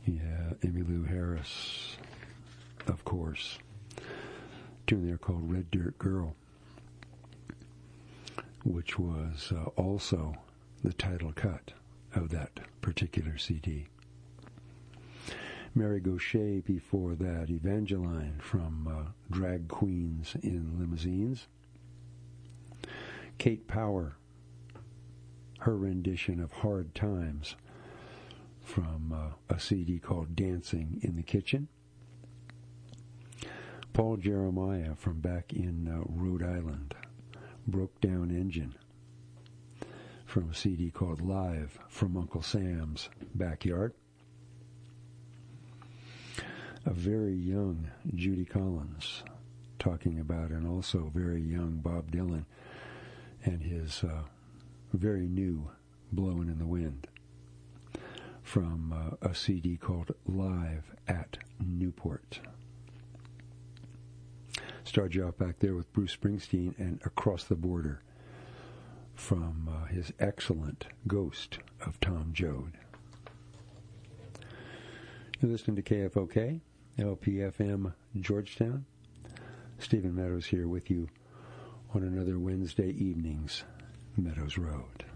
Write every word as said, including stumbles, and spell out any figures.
Yeah, Emmylou Harris, of course. Tune there called Red Dirt Girl, which was uh, also the title cut of that particular C D. Mary Gauthier before that, Evangeline from uh, Drag Queens in Limousines. Kate Power, her rendition of Hard Times from uh, a C D called Dancing in the Kitchen. Paul Jeremiah from back in uh, Rhode Island, Broke Down Engine, from a C D called Live from Uncle Sam's Backyard. A very young Judy Collins talking about an also very young Bob Dylan and his uh, very new Blowin' in the Wind from uh, a C D called Live at Newport. Start you off back there with Bruce Springsteen and Across the Border from uh, his excellent Ghost of Tom Joad. You're listening to K F O K, L P F M Georgetown. Stephen Meadows here with you on another Wednesday evening's Meadows Road.